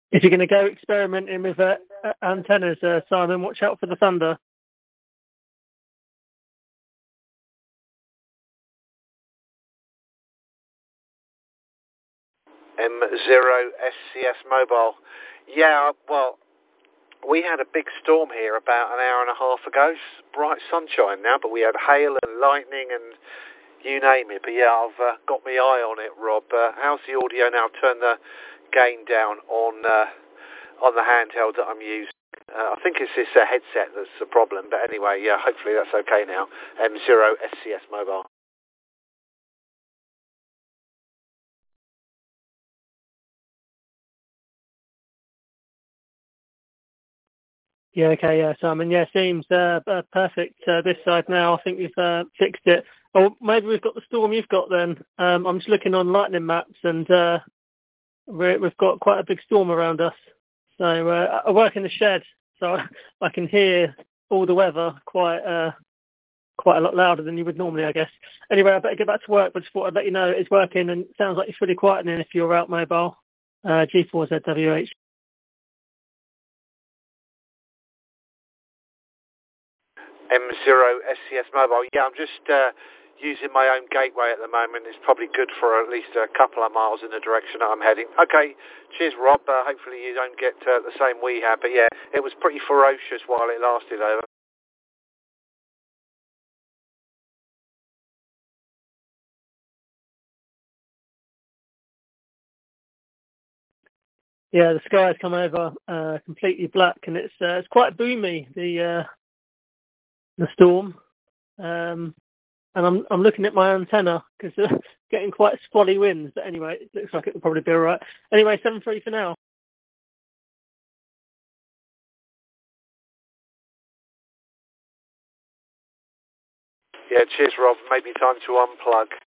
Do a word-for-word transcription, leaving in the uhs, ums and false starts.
If you're going to go experimenting with uh, uh, antennas, uh, Simon, watch out for the thunder. M zero S C S Mobile. Yeah, well, we had a big storm here about an hour and a half ago. It's bright sunshine now, but we had hail and lightning and you name it. But yeah, I've uh, got my eye on it, Rob. Uh, how's the audio now? Turn the gain down on uh, on the handheld that I'm using. Uh, I think it's this uh, headset that's the problem. But anyway, yeah, hopefully that's okay now. M zero S C S Mobile. Yeah, okay, yeah, Simon. Yeah, seems uh, uh, perfect uh, this side now. I think we've uh, fixed it. Or maybe we've got the storm you've got then. Um, I'm just looking on lightning maps and uh, we're, we've got quite a big storm around us. So uh, I work in the shed, so I can hear all the weather quite uh, quite a lot louder than you would normally, I guess. Anyway, I better get back to work, but just thought I'd let you know it's working and it sounds like it's fully quietening if you're out mobile. Uh, G four Z W H. M zero S C S Mobile. Yeah, I'm just uh, using my own gateway at the moment. It's probably good for at least a couple of miles in the direction that I'm heading. Okay, cheers, Rob. Uh, hopefully you don't get uh, the same we had. But yeah, it was pretty ferocious while it lasted over. Yeah, the sky's come over uh, completely black, and it's uh, it's quite boomy, the uh, the storm. Um, and I'm I'm looking at my antenna because uh, getting quite squally winds. But anyway, it looks like it will probably be all right. Anyway, seven three for now. Yeah, cheers, Rob. Maybe time to unplug.